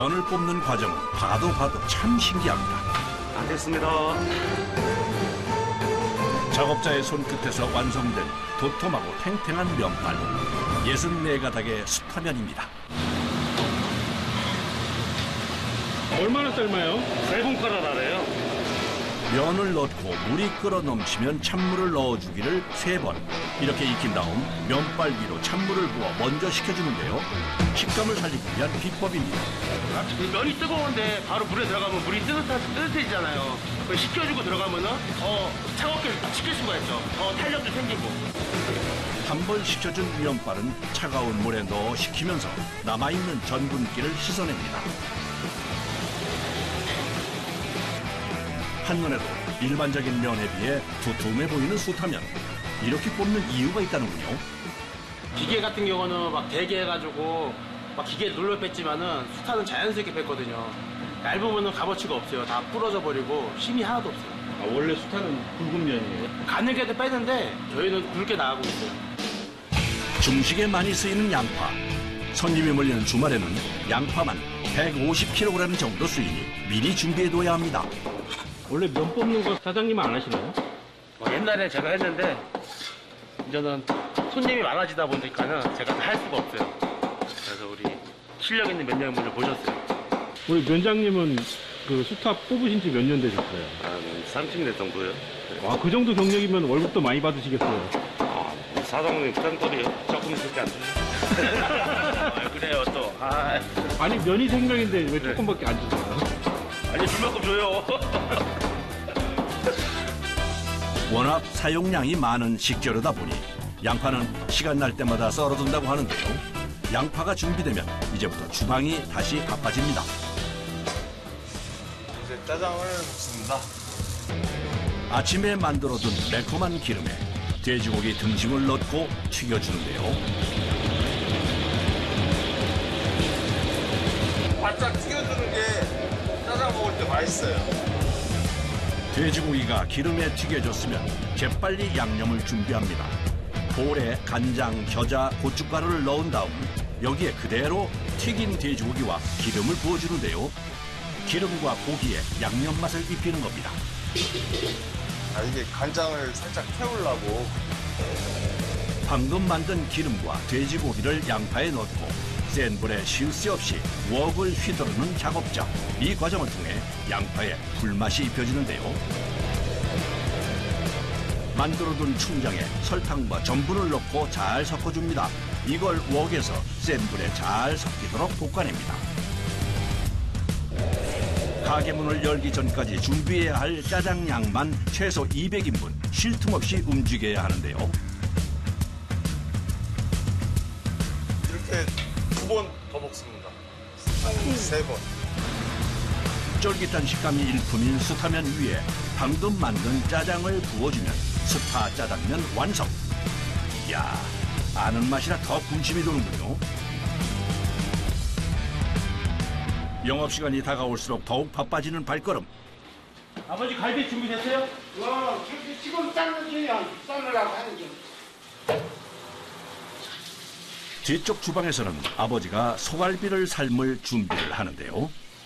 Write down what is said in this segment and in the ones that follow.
면을 뽑는 과정은 봐도 참 신기합니다. 다 됐습니다. 작업자의 손끝에서 완성된 도톰하고 탱탱한 면발. 64가닥의 수타면입니다. 얼마나 삶아요? 3분 끓여놔래요. 면을 넣고 물이 끓어 넘치면 찬물을 넣어주기를 3번. 이렇게 익힌 다음 면발 위로 찬물을 부어 먼저 식혀주는데요. 식감을 살리기 위한 비법입니다. 면이 뜨거운데 바로 물에 들어가면 물이 뜨뜻해지잖아요. 그걸 식혀주고 들어가면은 더 차갑게 식힐 수가 있죠. 더 탄력도 생기고. 한 번 식혀준 면발은 차가운 물에 넣어 식히면서 남아있는 전분기를 씻어냅니다. 한눈에도 일반적인 면에 비해 두툼해 보이는 수타면. 이렇게 뽑는 이유가 있다는군요. 기계 같은 경우는 막 대게 해가지고 막 기계에 눌러 뺐지만은 수타는 자연스럽게 뺐거든요. 얇으면은 값어치가 없어요. 다 부러져 버리고 힘이 하나도 없어요. 아, 원래 수타는 굵은 면이에요. 가늘게도 빼는데 저희는 굵게 나가고 있어요. 중식에 많이 쓰이는 양파. 손님이 몰리는 주말에는 양파만 150kg 정도 쓰이니 미리 준비해둬야 합니다. 원래 면 뽑는 거 사장님은 안 하시나요? 옛날에 제가 했는데 이제는 손님이 많아지다 보니까는 제가 다 할 수가 없어요. 그래서 우리 실력 있는 면장님을 모셨어요. 우리 면장님은 그 수타 뽑으신 지 몇 년 되셨어요? 한 30년 정도요. 아, 그 정도 경력이면 월급도 많이 받으시겠어요? 사장님 짠돌이요. 조금밖에 안 줘요. 그래요 또. 아니, 면이 생명인데 왜 조금밖에 안 주세요? 아니 줄 만큼 줘요. 워낙 사용량이 많은 식재료다 보니 양파는 시간 날 때마다 썰어둔다고 하는데요. 양파가 준비되면 이제부터 주방이 다시 바빠집니다. 이제 짜장을 붓습니다. 아침에 만들어둔 매콤한 기름에 돼지고기 등심을 넣고 튀겨주는데요. 바짝 튀겨주는 게 짜장 먹을 때 맛있어요. 돼지고기가 기름에 튀겨졌으면 재빨리 양념을 준비합니다. 볼에 간장, 겨자, 고춧가루를 넣은 다음 여기에 그대로 튀긴 돼지고기와 기름을 부어주는데요. 기름과 고기에 양념 맛을 입히는 겁니다. 이게 간장을 살짝 태우려고. 방금 만든 기름과 돼지고기를 양파에 넣고 센 불에 쉴 새 없이 웍을 휘두르는 작업자. 이 과정을 통해 양파에 불맛이 입혀지는데요. 만들어둔 춘장에 설탕과 전분을 넣고 잘 섞어줍니다. 이걸 웍에서 센 불에 잘 섞이도록 볶아냅니다. 가게 문을 열기 전까지 준비해야 할 짜장량만 최소 200인분 쉴 틈 없이 움직여야 하는데요. 이렇게 2번 더 볶습니다. 한 3번. 쫄깃한 식감이 일품인 수타면 위에 방금 만든 짜장을 부어주면 수타 짜장면 완성. 이야, 아는 맛이라 더 군침이 도는군요. 영업시간이 다가올수록 더욱 바빠지는 발걸음. 아버지 갈비 준비됐어요? 지금 자르는 중이야. 자르려고 하는 중. 뒤쪽 주방에서는 아버지가 소갈비를 삶을 준비를 하는데요.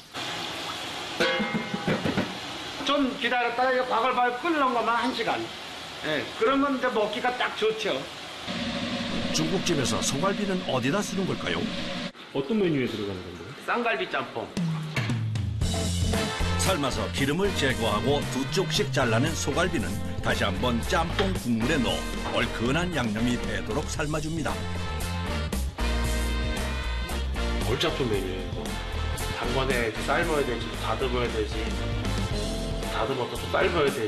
좀 기다렸다가 이거 바글바글 끓는 것만 1시간. 예, 그러면 이제 먹기가 딱 좋죠. 중국집에서 소갈비는 어디다 쓰는 걸까요? 어떤 메뉴에 들어가는 건가요? 쌍갈비 짬뽕. 삶아서 기름을 제거하고 두 쪽씩 잘라낸 소갈비는 다시 한번 짬뽕 국물에 넣어 얼큰한 양념이 배도록 삶아줍니다. 골잡초 메뉴예요. 단번에 삶아야 되지, 다듬어야 되지, 다듬어서 또 삶아야 되지.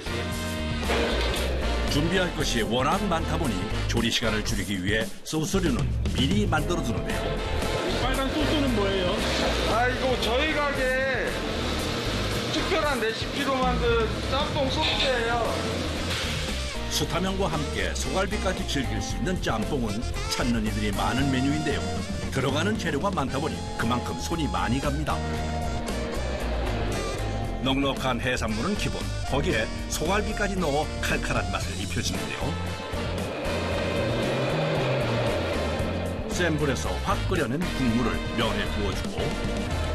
준비할 것이 워낙 많다 보니 조리 시간을 줄이기 위해 소스류는 미리 만들어 두는데요. 빨간 소스는 뭐예요? 이거 저희 가게 특별한 레시피로 만든 짬뽕 소스예요. 수타면과 함께 소갈비까지 즐길 수 있는 짬뽕은 찾는 이들이 많은 메뉴인데요. 들어가는 재료가 많다 보니 그만큼 손이 많이 갑니다. 넉넉한 해산물은 기본, 거기에 소갈비까지 넣어 칼칼한 맛을 입혀주는데요. 센 불에서 확 끓여낸 국물을 면에 부어주고